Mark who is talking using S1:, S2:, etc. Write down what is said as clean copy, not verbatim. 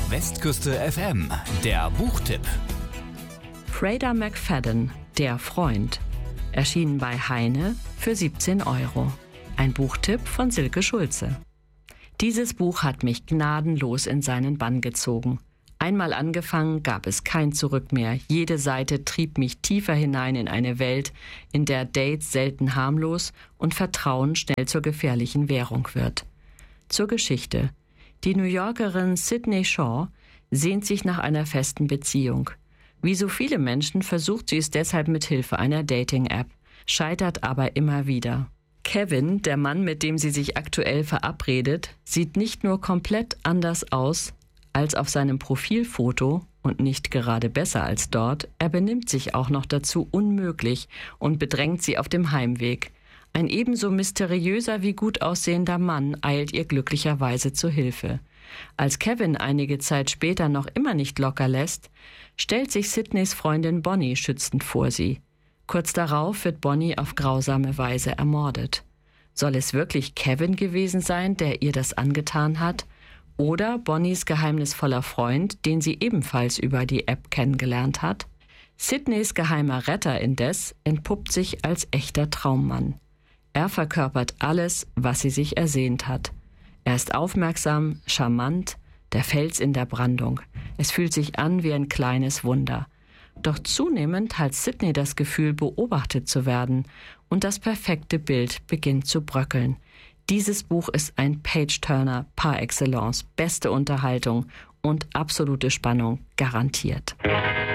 S1: Westküste FM, der Buchtipp.
S2: Freda McFadden, Der Freund. Erschienen bei Heine für 17 €. Ein Buchtipp von Silke Schulze. Dieses Buch hat mich gnadenlos in seinen Bann gezogen. Einmal angefangen, gab es kein Zurück mehr. Jede Seite trieb mich tiefer hinein in eine Welt, in der Dates selten harmlos und Vertrauen schnell zur gefährlichen Währung wird. Zur Geschichte. Die New Yorkerin Sydney Shaw sehnt sich nach einer festen Beziehung. Wie so viele Menschen versucht sie es deshalb mit Hilfe einer Dating-App, scheitert aber immer wieder. Kevin, der Mann, mit dem sie sich aktuell verabredet, sieht nicht nur komplett anders aus als auf seinem Profilfoto und nicht gerade besser als dort, er benimmt sich auch noch dazu unmöglich und bedrängt sie auf dem Heimweg. Ein ebenso mysteriöser wie gut aussehender Mann eilt ihr glücklicherweise zu Hilfe. Als Kevin einige Zeit später noch immer nicht locker lässt, stellt sich Sydneys Freundin Bonnie schützend vor sie. Kurz darauf wird Bonnie auf grausame Weise ermordet. Soll es wirklich Kevin gewesen sein, der ihr das angetan hat? Oder Bonnies geheimnisvoller Freund, den sie ebenfalls über die App kennengelernt hat? Sydneys geheimer Retter indes entpuppt sich als echter Traummann. Er verkörpert alles, was sie sich ersehnt hat. Er ist aufmerksam, charmant, der Fels in der Brandung. Es fühlt sich an wie ein kleines Wunder. Doch zunehmend hat Sydney das Gefühl, beobachtet zu werden und das perfekte Bild beginnt zu bröckeln. Dieses Buch ist ein Page-Turner par excellence, beste Unterhaltung und absolute Spannung garantiert.